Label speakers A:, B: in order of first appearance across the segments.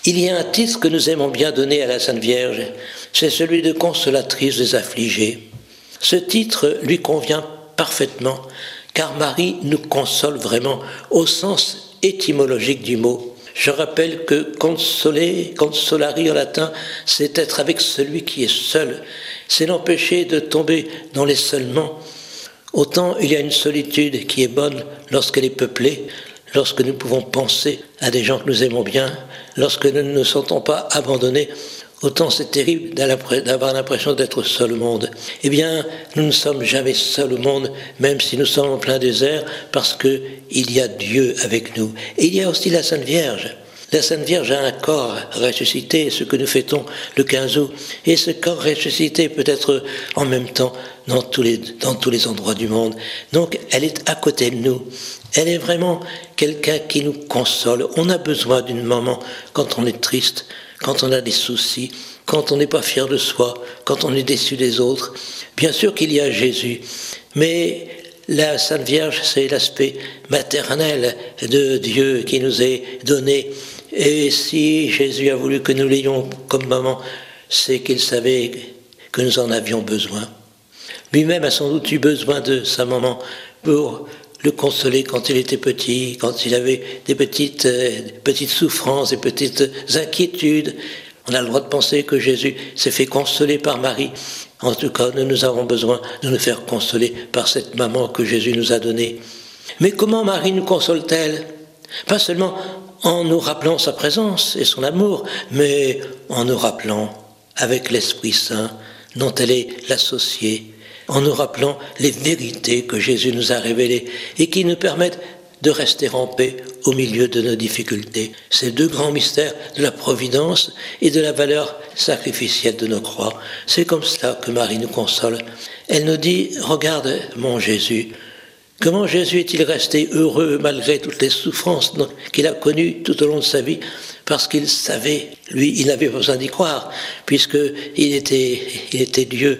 A: Il y a un titre que nous aimons bien donner à la Sainte Vierge, c'est celui de consolatrice des affligés. Ce titre lui convient parfaitement, car Marie nous console vraiment au sens étymologique du mot. Je rappelle que consoler, consolari en latin, c'est être avec celui qui est seul, c'est l'empêcher de tomber dans les seulements. Autant il y a une solitude qui est bonne lorsqu'elle est peuplée, lorsque nous pouvons penser à des gens que nous aimons bien, lorsque nous ne nous sentons pas abandonnés, autant c'est terrible d'avoir l'impression d'être seul au monde. Eh bien, nous ne sommes jamais seuls au monde, même si nous sommes en plein désert, parce qu'il y a Dieu avec nous. Et il y a aussi la Sainte Vierge. La Sainte Vierge a un corps ressuscité, ce que nous fêtons le 15 août. Et ce corps ressuscité peut être en même temps dans tous les endroits du monde. Donc, elle est à côté de nous. Elle est vraiment quelqu'un qui nous console. On a besoin d'une maman quand on est triste, quand on a des soucis, quand on n'est pas fier de soi, quand on est déçu des autres. Bien sûr qu'il y a Jésus, mais la Sainte Vierge, c'est l'aspect maternel de Dieu qui nous est donné. Et si Jésus a voulu que nous l'ayons comme maman, c'est qu'il savait que nous en avions besoin. Lui-même a sans doute eu besoin de sa maman pour le consoler quand il était petit, quand il avait des petites souffrances, des petites inquiétudes. On a le droit de penser que Jésus s'est fait consoler par Marie. En tout cas, nous avons besoin de nous faire consoler par cette maman que Jésus nous a donnée. Mais comment Marie nous console-t-elle ? Pas seulement en nous rappelant sa présence et son amour, mais en nous rappelant avec l'Esprit Saint dont elle est l'associée, en nous rappelant les vérités que Jésus nous a révélées et qui nous permettent de rester en paix au milieu de nos difficultés. Ces deux grands mystères de la providence et de la valeur sacrificielle de nos croix. C'est comme cela que Marie nous console. Elle nous dit, regarde mon Jésus. Comment Jésus est-il resté heureux malgré toutes les souffrances qu'il a connues tout au long de sa vie ? Parce qu'il savait, lui, il n'avait pas besoin d'y croire, puisqu'il était Dieu,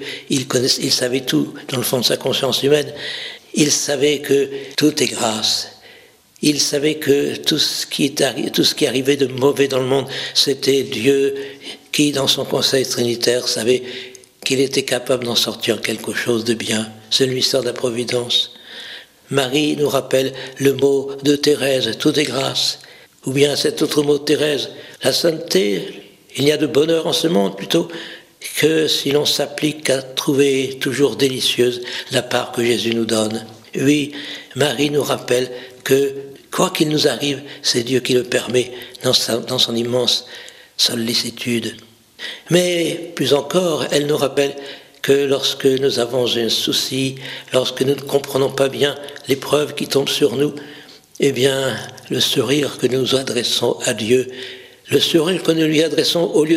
A: il savait tout dans le fond de sa conscience humaine. Il savait que tout est grâce. Il savait que tout ce qui arrivait de mauvais dans le monde, c'était Dieu qui, dans son conseil trinitaire, savait qu'il était capable d'en sortir quelque chose de bien. C'est le mystère de la providence. Marie nous rappelle le mot de Thérèse, tout est grâce. Ou bien cet autre mot de Thérèse, la sainteté, il n'y a de bonheur en ce monde plutôt que si l'on s'applique à trouver toujours délicieuse la part que Jésus nous donne. Oui, Marie nous rappelle que quoi qu'il nous arrive, c'est Dieu qui le permet dans son immense sollicitude. Mais plus encore, elle nous rappelle que lorsque nous avons un souci, lorsque nous ne comprenons pas bien l'épreuve qui tombe sur nous, eh bien, le sourire que nous adressons à Dieu, le sourire que nous lui adressons au lieu